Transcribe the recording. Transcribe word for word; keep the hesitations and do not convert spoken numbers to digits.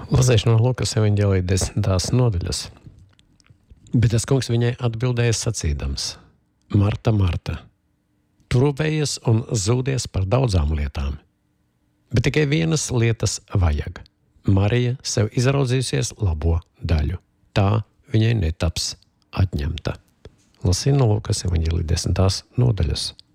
Lasīšu no Lukas evaņģēlija desmitās nodaļas. Bet tas kungs viņai atbildēja sacīdams: Marta, Marta, tu rūpējies un zūdies par daudzām lietām, bet tikai vienas lietas vajag. Marija sev izraudzījusies labo daļu. Tā viņai netaps atņemta. Lasīju no Lukas evaņģēlija desmitās nodaļas.